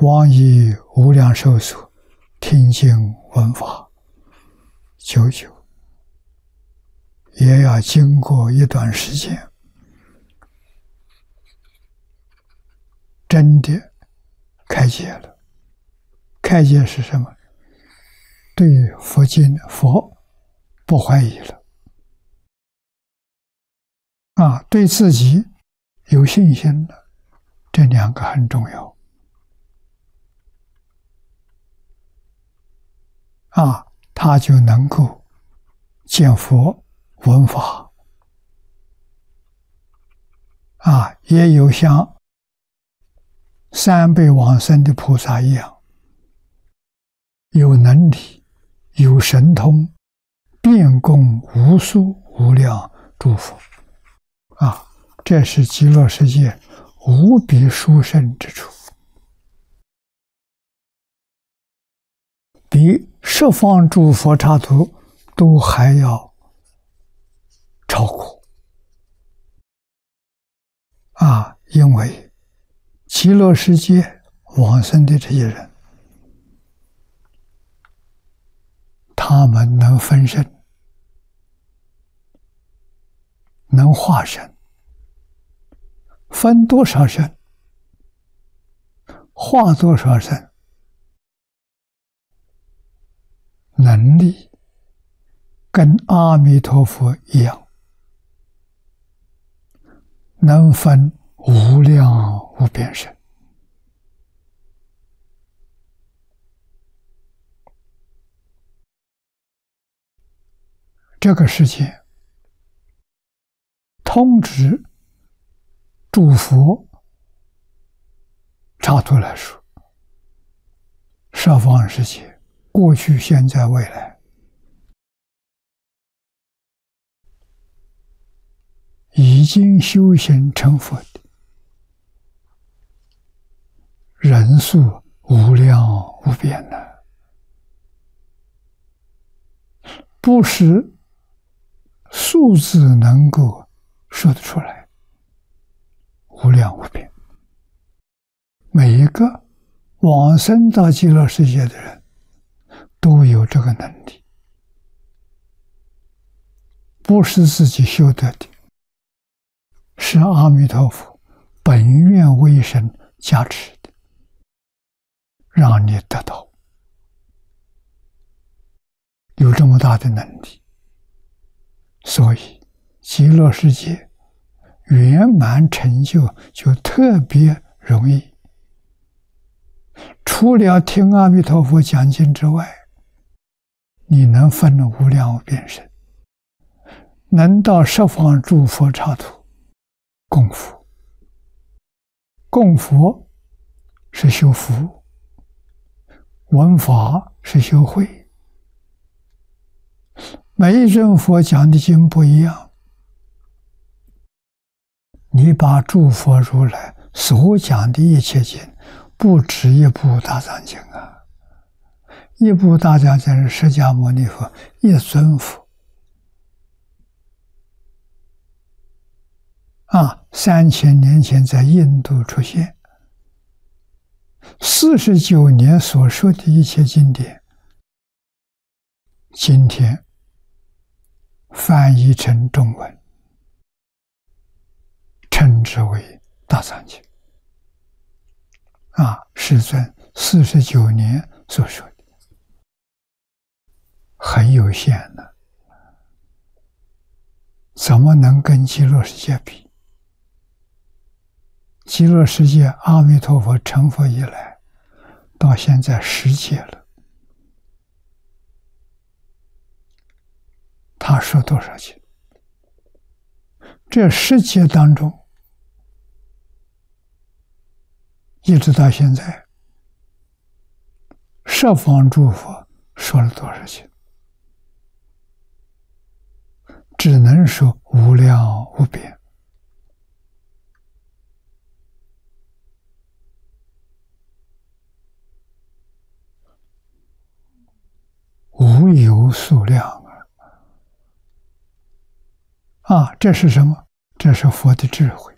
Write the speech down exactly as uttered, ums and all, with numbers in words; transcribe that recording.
往以无量寿数听经闻法，久久也要经过一段时间，真的开解了。开解是什么？对佛经佛不怀疑了啊，对自己有信心了，这两个很重要啊，他就能够见佛闻法啊，也有像三辈往生的菩萨一样，有能力有神通，遍供无数无量诸佛啊，这是极乐世界无比殊胜之处，比十方诸佛刹土都还要超过啊！因为极乐世界往生的这些人，他们能分身，能化身，分多少身，化多少身，能力跟阿弥陀佛一样，能分无量无边身。这个世界通知诸佛刹土来说，十方世界过去现在未来已经修行成佛的人数无量无边的，不是数字能够说得出来，无量无边。每一个往生到极乐世界的人都有这个能力，不是自己修得的，是阿弥陀佛本愿威神加持的，让你得到有这么大的能力。所以极乐世界圆满成就就特别容易，除了听阿弥陀佛讲经之外，你能分无量无边身，能到十方诸佛刹土供佛。供佛是修福，闻法是修慧。每一尊佛讲的经不一样，你把诸佛如来所讲的一切经不止一部大藏经啊，一部大藏经是释迦牟尼佛一尊佛啊，三千年前在印度出现，四十九年所说的一切经典，今天翻译成中文，称之为大藏经啊，世尊四十九年所说的，很有限的，怎么能跟极乐世界比？极乐世界阿弥陀佛成佛以来，到现在十劫了，他说多少劫？这十劫当中，一直到现在，十方诸佛说了多少劫？只能说无量无边。无有数量啊！啊，这是什么？这是佛的智慧。